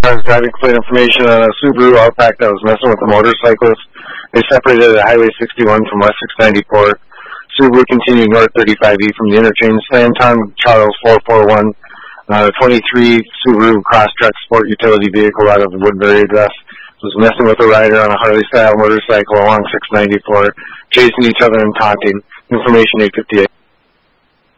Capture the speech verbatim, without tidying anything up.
cars driving complaint information on a Subaru Outback that was messing with the motorcyclist. They separated at Highway sixty-one from West six ninety-four. Subaru continued north thirty-five E from the interchange. Slammed on Charles four forty-one. Uh, twenty-three Subaru Crosstrek sport utility vehicle out of the Woodbury address was messing with a rider on a Harley-style motorcycle along six ninety-four, chasing each other and taunting. Information eight fifty-eight.